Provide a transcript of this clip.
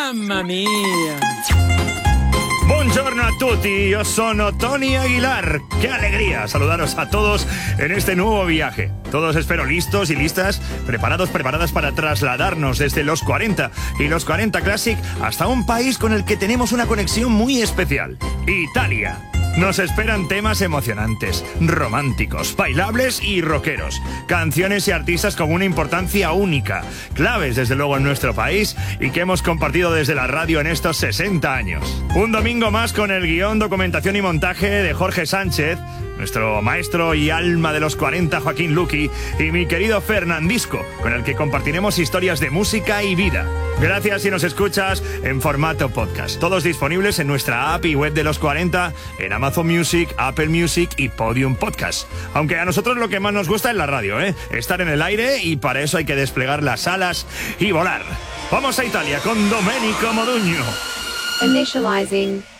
Mamma mia! Buongiorno a tutti, yo sono Tony Aguilar. ¡Qué alegría saludaros a todos en este nuevo viaje! Todos espero listos y listas, preparadas para trasladarnos desde los 40 y los 40 Classic hasta un país con el que tenemos una conexión muy especial, Italia. Nos esperan temas emocionantes, románticos, bailables y rockeros. Canciones y artistas con una importancia única, claves desde luego en nuestro país y que hemos compartido desde la radio en estos 60 años. Un domingo más con el guión, documentación y montaje de Jorge Sánchez, nuestro maestro y alma de los 40 Joaquín Luqui y mi querido Fernandisco, con el que compartiremos historias de música y vida. Gracias si nos escuchas en formato podcast. Todos disponibles en nuestra app y web de los 40, en Amazon Music, Apple Music y Podium Podcast. Aunque a nosotros lo que más nos gusta es la radio, estar en el aire, y para eso hay que desplegar las alas y volar. Vamos a Italia con Domenico Modugno. Initializing